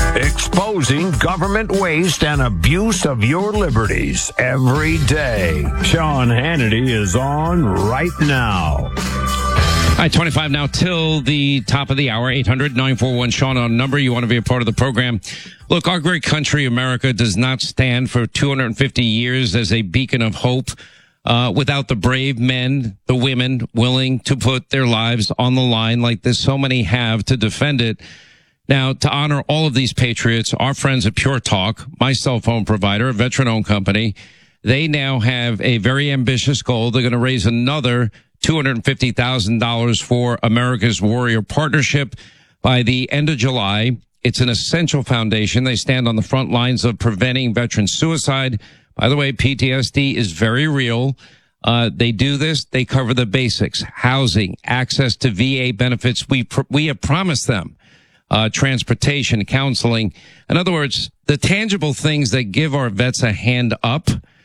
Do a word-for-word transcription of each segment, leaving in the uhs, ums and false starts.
Exposing government waste and abuse of your liberties every day. Sean Hannity is on right now. All right, twenty-five now till the top of the hour. eight hundred nine four one Sean on number. You want to be a part of the program. Look, our great country, America, does not stand for two hundred fifty years as a beacon of hope uh, without the brave men, the women willing to put their lives on the line like this so many have to defend it. Now, to honor all of these patriots, our friends at Pure Talk, my cell phone provider, a veteran-owned company, they now have a very ambitious goal. They're going to raise another two hundred fifty thousand dollars for America's Warrior Partnership by the end of July. It's an essential foundation. They stand on the front lines of preventing veteran suicide. By the way, P T S D is very real. Uh, they do this. They cover the basics: housing, access to V A benefits. We pr- we have promised them uh, transportation, counseling. In other words, the tangible things that give our vets a hand up.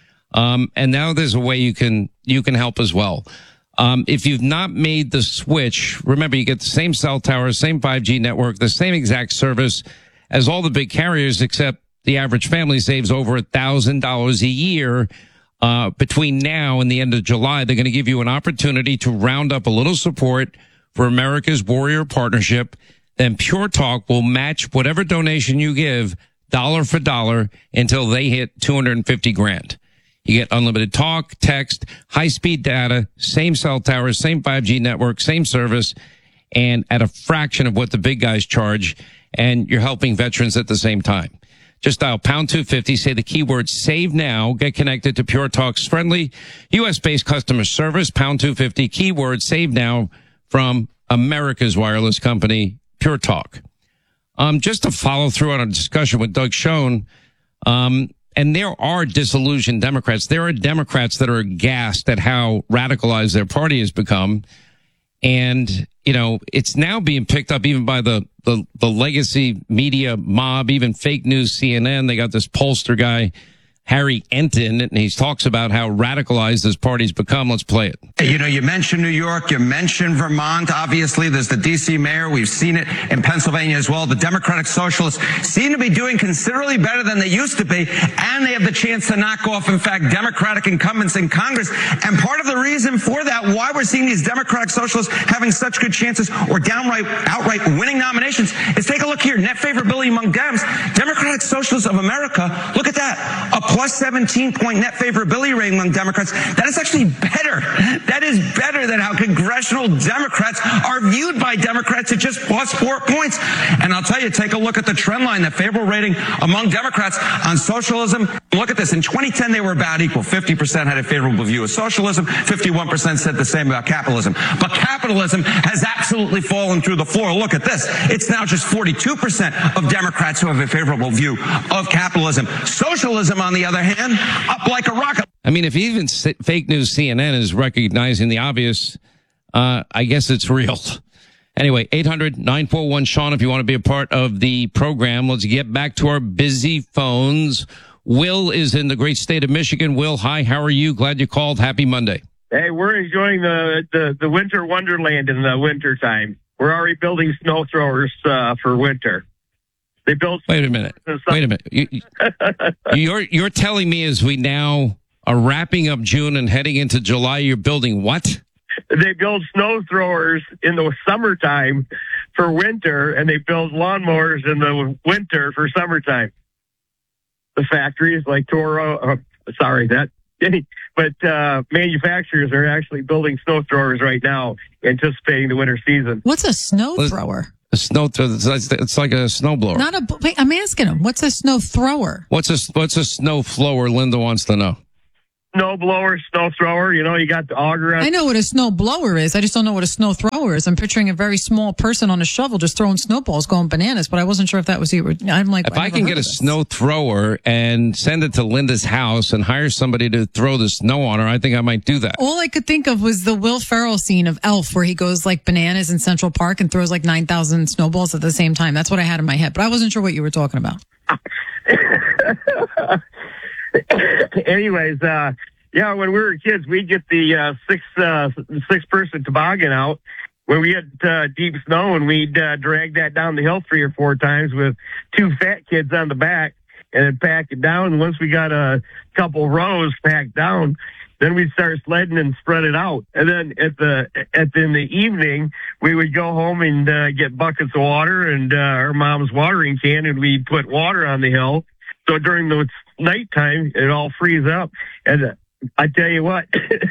Um, and now there's a way you can you can help as well. Um, if you've not made the switch, remember, you get the same cell tower, same five G network, the same exact service as all the big carriers, except the average family saves over a thousand dollars a year. Uh, between now and the end of July, they're going to give you an opportunity to round up a little support for America's Warrior Partnership. Then Pure Talk will match whatever donation you give dollar for dollar until they hit two hundred fifty grand. You get unlimited talk, text, high-speed data, same cell tower, same five G network, same service, and at a fraction of what the big guys charge, and you're helping veterans at the same time. Just dial pound two fifty, say the keyword save now, get connected to Pure Talk's friendly U S-based customer service, pound two fifty, keyword save now from America's wireless company, Pure Talk. Um, just to follow through on a discussion with Doug Schoen, um, and there are disillusioned Democrats. There are Democrats that are aghast at how radicalized their party has become. And, you know, it's now being picked up even by the, the, the legacy media mob, even fake news C N N. They got this pollster guy, Harry Enton, and he talks about how radicalized this party's become. Let's play it. You know, you mentioned New York, you mentioned Vermont. Obviously, there's the D C mayor. We've seen it in Pennsylvania as well. The Democratic Socialists seem to be doing considerably better than they used to be, and they have the chance to knock off, in fact, Democratic incumbents in Congress. And part of the reason for that, why we're seeing these Democratic Socialists having such good chances or downright, outright winning nominations is take a look here. Net favorability among Dems. Democratic Socialists of America, look at that. A plus seventeen point net favorability rating among Democrats. That is actually better. That is better than how congressional Democrats are viewed by Democrats at just plus four points. And I'll tell you, take a look at the trend line, that favorable rating among Democrats on socialism. Look at this. In twenty ten, they were about equal. fifty percent had a favorable view of socialism. fifty-one percent said the same about capitalism. But capitalism has absolutely fallen through the floor. Look at this. It's now just forty-two percent of Democrats who have a favorable view of capitalism. Socialism, on the other hand, up like a rocket. I mean, if even fake news C N N is recognizing the obvious, uh, I guess it's real. Anyway, eight hundred nine four one Sean, if you want to be a part of the program. Let's get back to our busy phones. Will is in the great state of Michigan. Will, hi, how are you? Glad you called. Happy Monday. Hey, we're enjoying the, the, the winter wonderland in the winter time. We're already building snow throwers uh, for winter. They built. Wait a minute. Wait a minute. You, you're you're telling me as we now are wrapping up June and heading into July, you're building what? They build snow throwers in the summertime for winter, and they build lawnmowers in the winter for summertime. The factories like Toro, uh, sorry, that, but uh, manufacturers are actually building snow throwers right now, anticipating the winter season. What's a snow thrower? A snow thrower. It's like a snowblower. Not a. Wait, I'm asking him. What's a snow thrower? What's a What's a snow flower? Linda wants to know. Snow blower, snow thrower. You know, you got the auger. I know what a snow blower is. I just don't know what a snow thrower is. I'm picturing a very small person on a shovel just throwing snowballs, going bananas. But I wasn't sure if that was you. I'm like, if I, I can get a snow thrower and send it to Linda's house and hire somebody to throw the snow on her, I think I might do that. All I could think of was the Will Ferrell scene of Elf, where he goes like bananas in Central Park and throws like nine thousand snowballs at the same time. That's what I had in my head, but I wasn't sure what you were talking about. Anyways, uh, yeah, when we were kids, we'd get the uh, six uh, six person toboggan out, when we had uh, deep snow and we'd uh, drag that down the hill three or four times with two fat kids on the back and then pack it down. And once we got a couple rows packed down, then we'd start sledding and spread it out. And then at the at the, in the evening, we would go home and uh, get buckets of water and uh, our mom's watering can, and we'd put water on the hill. So during the nighttime, it all freeze up. And uh, I tell you what,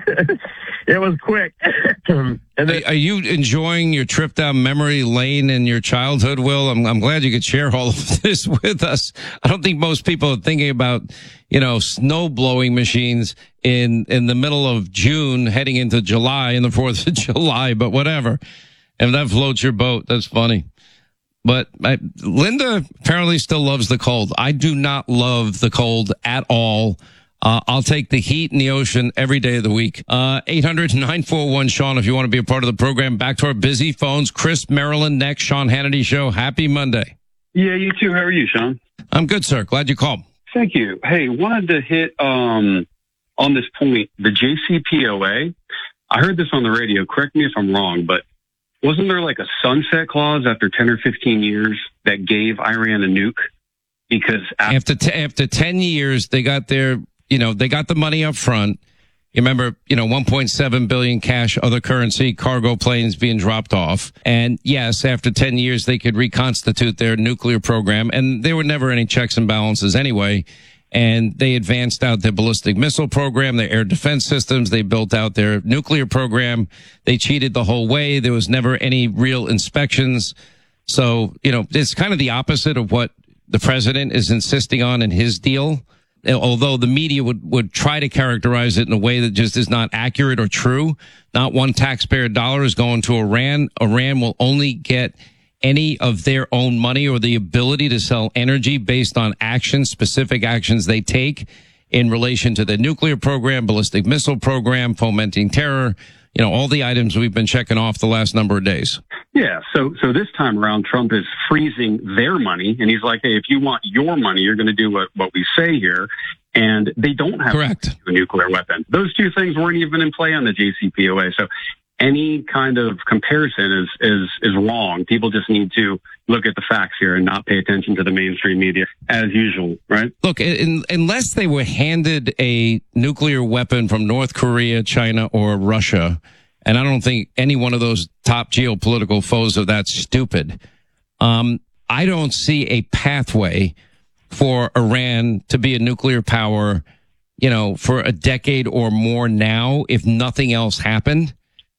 it was quick. and then, Are you enjoying your trip down memory lane in your childhood, Will? I'm, I'm glad you could share all of this with us. I don't think most people are thinking about, you know, snow blowing machines in, in the middle of June heading into July and the fourth of July, but whatever. If that floats your boat, that's funny. But I, Linda apparently still loves the cold. I do not love the cold at all. Uh, I'll take the heat in the ocean every day of the week. Uh, eight hundred nine four one Sean, if you want to be a part of the program. Back to our busy phones. Chris, Maryland, next. Sean Hannity Show. Happy Monday. Yeah, you too. How are you, Sean? I'm good, sir. Glad you called. Thank you. Hey, wanted to hit um, on this point, the J C P O A. I heard this on the radio. Correct me if I'm wrong, but wasn't there like a sunset clause after ten or fifteen years that gave Iran a nuke? Because after, after, t- after ten years, they got their... You know, they got the money up front. You remember, you know, one point seven billion cash, other currency, cargo planes being dropped off. And yes, after ten years, they could reconstitute their nuclear program. And there were never any checks and balances anyway. And they advanced out their ballistic missile program, their air defense systems. They built out their nuclear program. They cheated the whole way. There was never any real inspections. So, you know, it's kind of the opposite of what the president is insisting on in his deal. Although the media would, would try to characterize it in a way that just is not accurate or true. Not one taxpayer dollar is going to Iran. Iran will only get any of their own money or the ability to sell energy based on actions, specific actions they take in relation to the nuclear program, ballistic missile program, fomenting terror, you know, all the items we've been checking off the last number of days. Yeah, so so this time around, Trump is freezing their money, and he's like, hey, if you want your money, you're going to do what, what we say here. And they don't have Correct. a nuclear weapon. Those two things weren't even in play on the J C P O A. So any kind of comparison is, is, is wrong. People just need to look at the facts here and not pay attention to the mainstream media as usual, right? Look, in, unless they were handed a nuclear weapon from North Korea, China, or Russia, and I don't think any one of those top geopolitical foes are that stupid, um, I don't see a pathway for Iran to be a nuclear power, you know, for a decade or more now, if nothing else happened.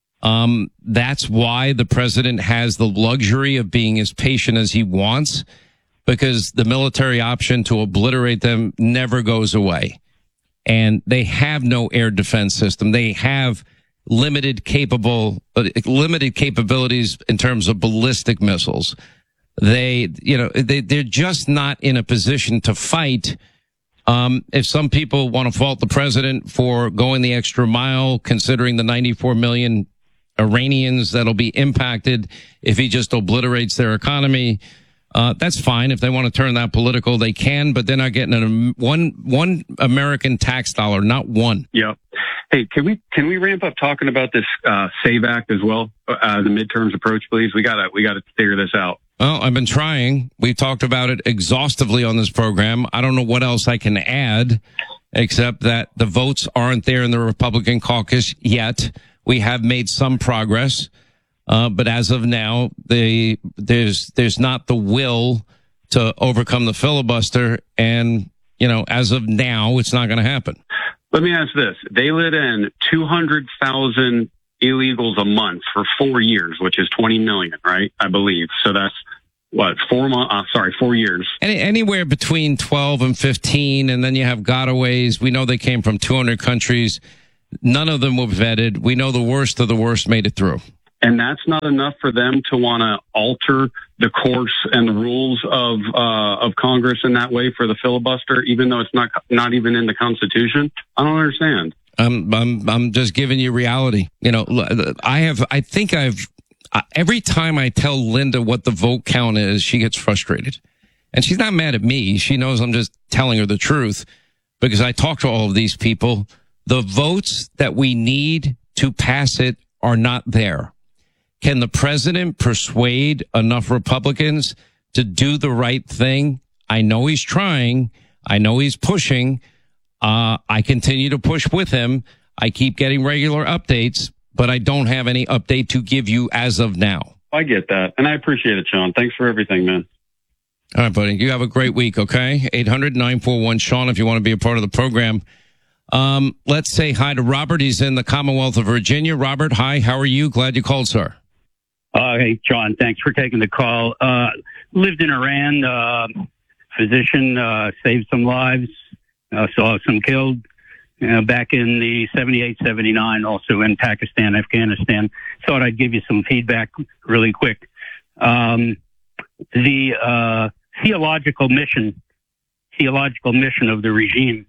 Um, that's why the president has the luxury of being as patient as he wants, because the military option to obliterate them never goes away. And they have no air defense system. They have limited capable, uh, limited capabilities in terms of ballistic missiles. They, you know, they, they're just not in a position to fight. Um, if some people want to fault the president for going the extra mile, considering the ninety-four million Iranians that'll be impacted if he just obliterates their economy, uh, that's fine. If they want to turn that political, they can, but they're not getting a, one, one American tax dollar, not one. Yeah. Hey, can we, can we ramp up talking about this, uh, SAVE Act as well? Uh, the midterms approach, please. We gotta, we gotta figure this out. Well, I've been trying. We've talked about it exhaustively on this program. I don't know what else I can add, except that the votes aren't there in the Republican caucus yet. We have made some progress, uh, but as of now, the, there's there's not the will to overcome the filibuster, and you know, as of now, it's not going to happen. Let me ask this: they let in two hundred thousand illegals a month for four years, which is twenty million, right? I believe. So that's what, four months? Uh, sorry, four years. Any, anywhere between twelve and fifteen, and then you have gotaways. We know they came from two hundred countries. None of them were vetted. We know the worst of the worst made it through. And that's not enough for them to want to alter the course and the rules of uh, of Congress in that way for the filibuster, even though it's not not even in the Constitution. I don't understand. I'm I'm I'm just giving you reality. You know, I have I think I've every time I tell Linda what the vote count is, she gets frustrated, and she's not mad at me. She knows I'm just telling her the truth because I talk to all of these people. The votes that we need to pass it are not there. Can the president persuade enough Republicans to do the right thing? I know he's trying. I know he's pushing. Uh, I continue to push with him. I keep getting regular updates, but I don't have any update to give you as of now. I get that, and I appreciate it, Sean. Thanks for everything, man. All right, buddy. You have a great week, okay? eight hundred nine four one Sean if you want to be a part of the program. Um, let's say hi to Robert. He's in the Commonwealth of Virginia. Robert, hi. How are you? Glad you called, sir. Uh, hey, John, thanks for taking the call. Uh, lived in Iran, uh, physician, uh, saved some lives, uh, saw some killed, uh, back in the seventy-eight, seventy-nine, also in Pakistan, Afghanistan. Thought I'd give you some feedback really quick. Um, the, uh, theological mission, theological mission of the regime,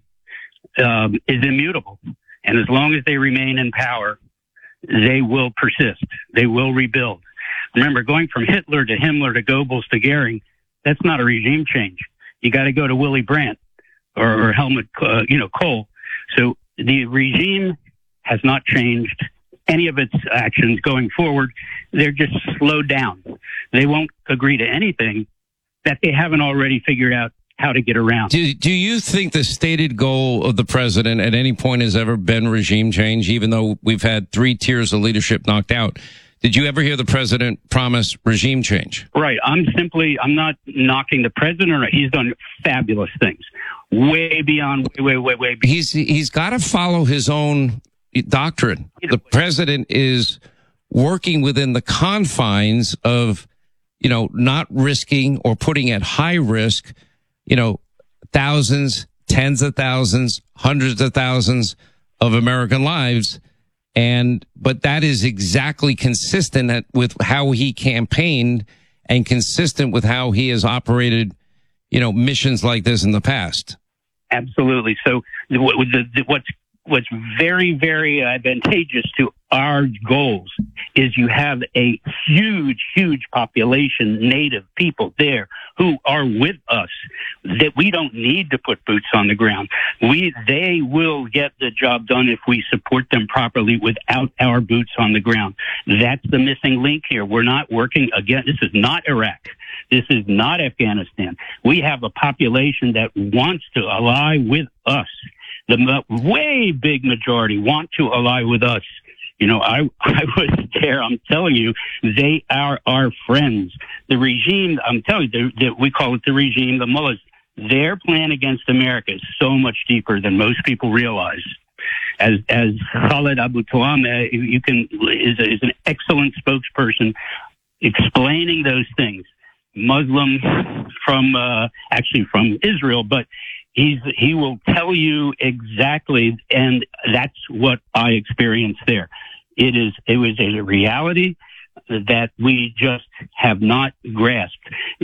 um, is immutable. And as long as they remain in power, they will persist. They will rebuild. Remember, going from Hitler to Himmler to Goebbels to Goering, that's not a regime change. You got to go to Willy Brandt or, or Helmut, uh, you know, Kohl. So the regime has not changed any of its actions going forward. They're just slowed down. They won't agree to anything that they haven't already figured out how to get around. Do, do you think the stated goal of the president at any point has ever been regime change, even though we've had three tiers of leadership knocked out? Did you ever hear the president promise regime change? Right. I'm simply, I'm not knocking the president. He's done fabulous things. Way beyond, way, way, way, way beyond. He's, he's got to follow his own doctrine. The president is working within the confines of, you know, not risking or putting at high risk, you know, thousands, tens of thousands, hundreds of thousands of American lives. And, but that is exactly consistent with how he campaigned and consistent with how he has operated, you know, missions like this in the past. Absolutely. So what's, what's very, very advantageous to our goals is you have a huge, huge population, native people there who are with us that we don't need to put boots on the ground. We, they will get the job done if we support them properly without our boots on the ground. That's the missing link here. We're not working again. This is not Iraq. This is not Afghanistan. We have a population that wants to ally with us. The way big majority want to ally with us. You know, I, I was there. I'm telling you, they are our friends. The regime, I'm telling you, the, the, we call it the regime, the mullahs. Their plan against America is so much deeper than most people realize. As, as Khaled Abu Tuameh, you can, is, is an excellent spokesperson explaining those things. Muslim from, uh, actually from Israel, but he's, he will tell you exactly, and that's what I experienced there. It is, it was a reality that we just have not grasped.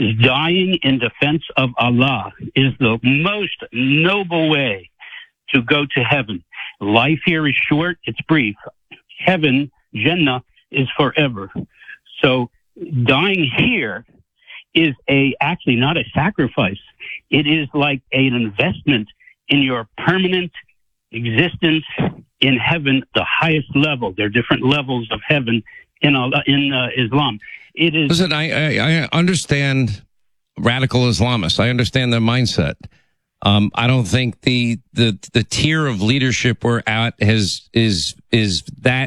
Dying in defense of Allah is the most noble way to go to heaven. Life here is short, it's brief. Heaven, Jannah, is forever. So dying here is a actually not a sacrifice. It is like an investment in your permanent existence in heaven, the highest level. There are different levels of heaven in in uh, Islam. It is. Listen, I, I I understand radical Islamists. I understand their mindset. Um, I don't think the, the, the tier of leadership we're at has, is, is that,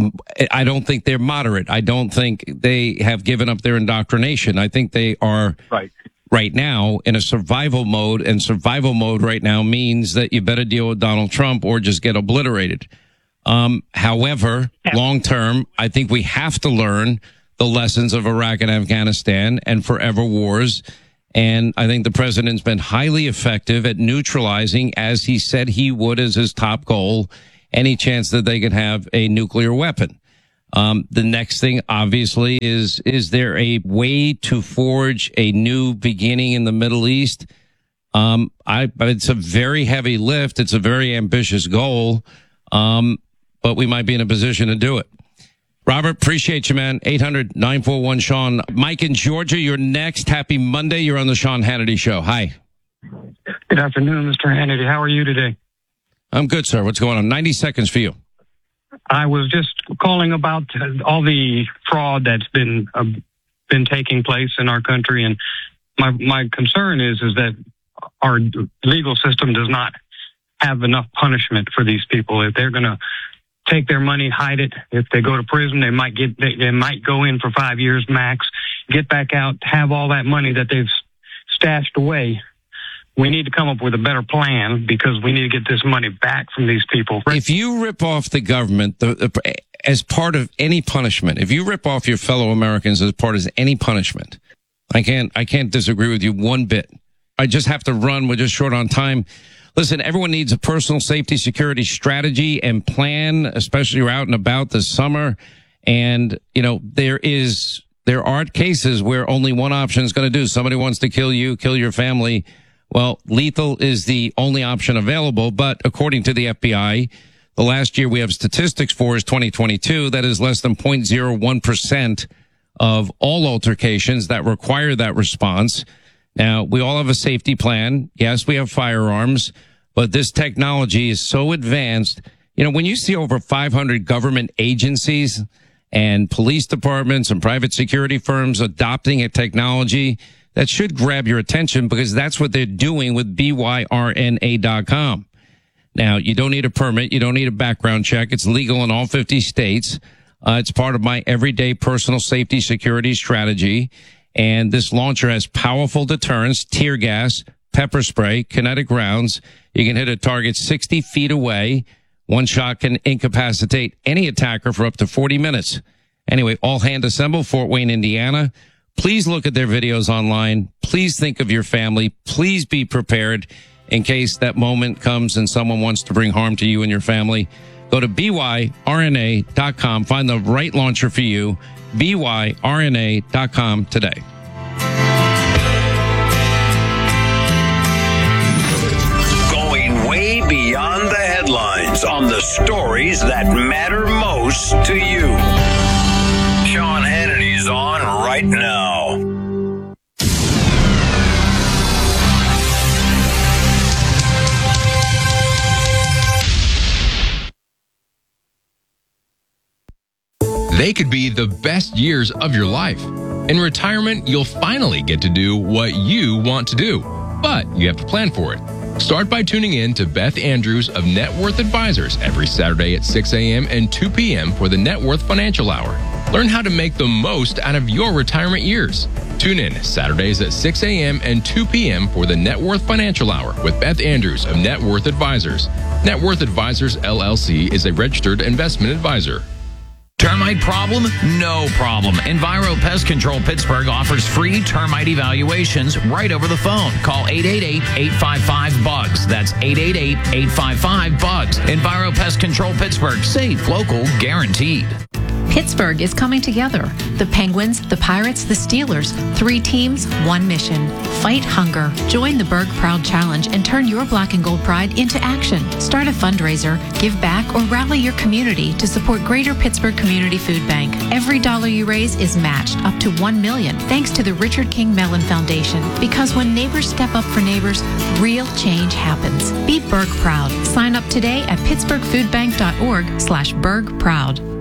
I don't think they're moderate. I don't think they have given up their indoctrination. I think they are right, right now in a survival mode, and survival mode right now means that you better deal with Donald Trump or just get obliterated. Um, however, long term, I think we have to learn the lessons of Iraq and Afghanistan and forever wars. And I think the president's been highly effective at neutralizing, as he said he would as his top goal, any chance that they could have a nuclear weapon. Um, the next thing, obviously, is, is there a way to forge a new beginning in the Middle East? Um, I, it's a very heavy lift. It's a very ambitious goal. Um, but we might be in a position to do it. Robert, appreciate you, man. eight hundred nine four one Sean. Mike in Georgia, you're next. Happy Monday. You're on the Sean Hannity Show. Hi. Good afternoon, Mister Hannity. How are you today? I'm good, sir. What's going on? ninety seconds for you. I was just calling about all the fraud that's been uh, been taking place in our country, and my my concern is is that our legal system does not have enough punishment for these people. If they're going to take their money, hide it, if they go to prison, they might get they, they might go in for five years max, get back out, have all that money that they've stashed away. We need to come up with a better plan because we need to get this money back from these people. If you rip off the government the, the, as part of any punishment, if you rip off your fellow Americans as part of any punishment, I can't, I can't disagree with you one bit. I just have to run. We're just short on time. Listen, everyone needs a personal safety security strategy and plan, especially you're out and about this summer. And, you know, there is, there are cases where only one option is going to do. Somebody wants to kill you, kill your family. Well, lethal is the only option available, but according to the F B I, the last year we have statistics for is twenty twenty-two. That is less than zero point zero one percent of all altercations that require that response. Now, we all have a safety plan. Yes, we have firearms, but this technology is so advanced. You know, when you see over five hundred government agencies and police departments and private security firms adopting a technology, that should grab your attention because that's what they're doing with B Y R N A dot com. Now, you don't need a permit. You don't need a background check. It's legal in all fifty states. Uh, it's part of my everyday personal safety security strategy. And this launcher has powerful deterrence, tear gas, pepper spray, kinetic rounds. You can hit a target sixty feet away. One shot can incapacitate any attacker for up to forty minutes. Anyway, all hand assembled, Fort Wayne, Indiana. Please look at their videos online. Please think of your family. Please be prepared in case that moment comes and someone wants to bring harm to you and your family. Go to B Y R N A dot com. Find the right launcher for you. B Y R N A dot com today. Going way beyond the headlines on the stories that matter most to you. Sean Hannity's on right now. They could be the best years of your life. In retirement, you'll finally get to do what you want to do, but you have to plan for it. Start by tuning in to Beth Andrews of Net Worth Advisors every Saturday at six a.m. and two p.m. for the Net Worth Financial Hour. Learn how to make the most out of your retirement years. Tune in Saturdays at six a.m. and two p.m. for the Net Worth Financial Hour with Beth Andrews of Net Worth Advisors. Net Worth Advisors, L L C is a registered investment advisor. Termite problem? No problem. Enviro Pest Control Pittsburgh offers free termite evaluations right over the phone. Call eight eight eight, eight five five, B U G S. That's eight eight eight, eight five five, B U G S. Enviro Pest Control Pittsburgh. Safe, local, guaranteed. Pittsburgh is coming together. The Penguins, the Pirates, the Steelers. Three teams, one mission. Fight hunger. Join the Berg Proud Challenge and turn your black and gold pride into action. Start a fundraiser, give back, or rally your community to support Greater Pittsburgh Community Food Bank. Every dollar you raise is matched up to one million dollars thanks to the Richard King Mellon Foundation. Because when neighbors step up for neighbors, real change happens. Be Berg Proud. Sign up today at pittsburgh food bank dot org slash berg proud.